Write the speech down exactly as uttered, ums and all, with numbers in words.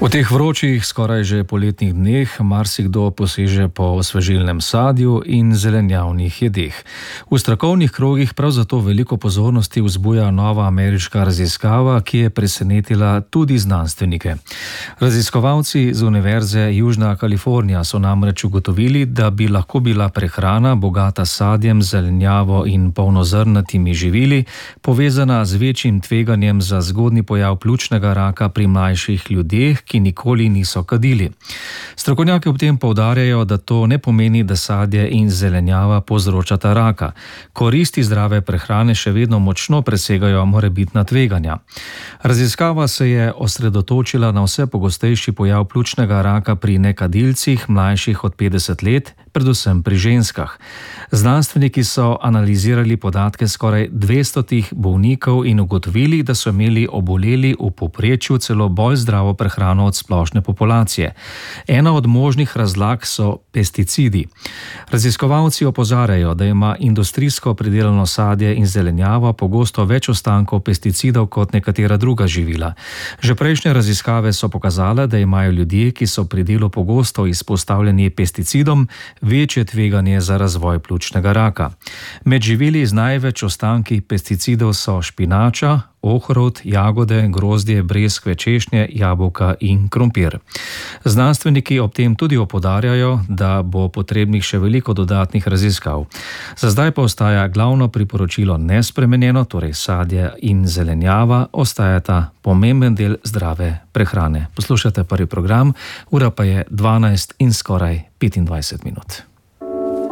V teh vročih, skoraj že poletnih dneh marsikdo poseže po osvežilnem sadju in zelenjavnih jedeh. V strokovnih krogih prav zato veliko pozornosti vzbuja nova ameriška raziskava, ki je presenetila tudi znanstvenike. Raziskovalci z Univerze Južna Kalifornija so namreč ugotovili, da bi lahko bila prehrana bogata s sadjem, zelenjavo in polnozrnatimi živili povezana z večjim tveganjem za zgodnji pojav pljučnega raka pri mlajših ljudeh, ki nikoli niso kadili. Strokovnjaki ob tem poudarjajo, da to ne pomeni, da sadje in zelenjava povzročata raka. Koristi zdrave prehrane še vedno močno presegajo morebitna tveganja. Raziskava se je osredotočila na vse pogostejši pojav pljučnega raka pri nekadilcih mlajših od petdeset let, predvsem pri ženskah. Znanstveniki so analizirali podatke skoraj dvestotih bolnikov in ugotovili, da so imeli oboleli v povprečju celo bolj zdravo prehrano od splošne populacije. Ena od možnih razlag so pesticidi. Raziskovalci opozarjajo, da ima industrijsko pridelano sadje in zelenjava pogosto več ostankov pesticidov kot nekatera druga živila. Že prejšnje raziskave so pokazale, da imajo ljudje, ki so pri delu pogosto izpostavljeni pesticidom, večje tveganje za razvoj pljučnega raka. Med živili z največ ostanki pesticidov so špinača, ohrovt, jagode, grozdje, breskve, češnje, jabolka in krompir. Znanstveniki ob tem tudi opozarjajo, da bo potrebnih še veliko dodatnih raziskav. Za zdaj pa ostaja glavno priporočilo nespremenjeno, torej sadje in zelenjava ostajata pomemben del zdrave prehrane. Poslušate prvi program, ura pa je dvanajst in skoraj petindvajset minut.